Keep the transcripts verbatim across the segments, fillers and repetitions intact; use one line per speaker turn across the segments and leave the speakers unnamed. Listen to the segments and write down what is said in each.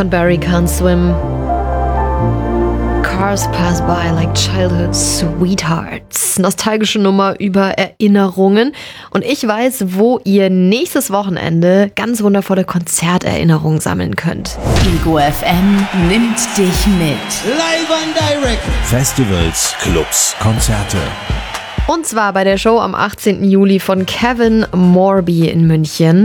von Barry Can't Swim. Cars pass by like childhood sweethearts. Nostalgische Nummer über Erinnerungen. Und ich weiß, wo ihr nächstes Wochenende ganz wundervolle Konzerterinnerungen sammeln könnt.
Ego F M nimmt dich mit.
Live and direct.
Festivals, Clubs, Konzerte.
Und zwar bei der Show am achtzehnten Juli von Kevin Morby in München.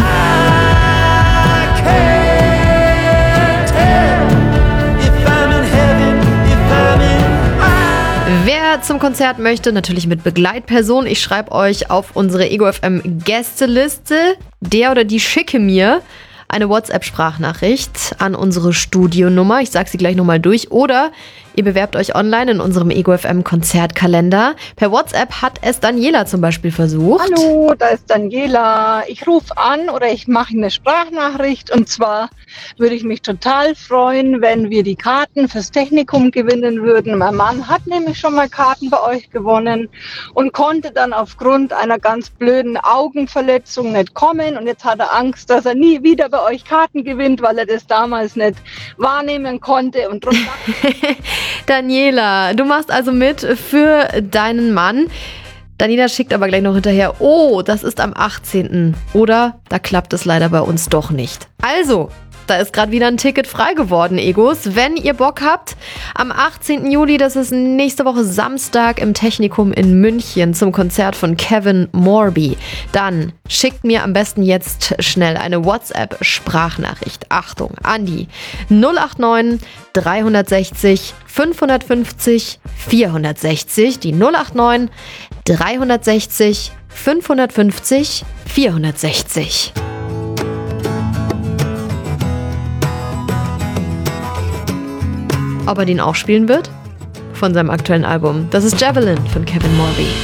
Wer zum Konzert möchte, natürlich mit Begleitperson. Ich schreibe euch auf unsere Ego F M Gästeliste. Der oder die schicke mir eine WhatsApp-Sprachnachricht an unsere Studionummer. Ich sage sie gleich nochmal durch. Oder ihr bewerbt euch online in unserem Ego F M Konzertkalender. Per WhatsApp hat es Daniela zum Beispiel versucht.
Hallo, da ist Daniela. Ich rufe an oder ich mache eine Sprachnachricht. Und zwar würde ich mich total freuen, wenn wir die Karten fürs Technikum gewinnen würden. Mein Mann hat nämlich schon mal Karten bei euch gewonnen und konnte dann aufgrund einer ganz blöden Augenverletzung nicht kommen. Und jetzt hat er Angst, dass er nie wieder bei euch Karten gewinnt, weil er das damals nicht wahrnehmen konnte. Und drum
Daniela, du machst also mit für deinen Mann. Daniela schickt aber gleich noch hinterher, oh, das ist am achtzehnten Oder da klappt es leider bei uns doch nicht. Also, da ist gerade wieder ein Ticket frei geworden, Egos. Wenn ihr Bock habt, am achtzehnten Juli, das ist nächste Woche Samstag im Technikum in München zum Konzert von Kevin Morby, dann schickt mir am besten jetzt schnell eine WhatsApp-Sprachnachricht. Achtung, an die null acht neun drei sechs null fünf fünf null vier sechs null, die null acht neun drei sechs null fünf fünf null vier sechs null. Ob er den auch spielen wird? Von seinem aktuellen Album. Das ist Javelin von Kevin Morby.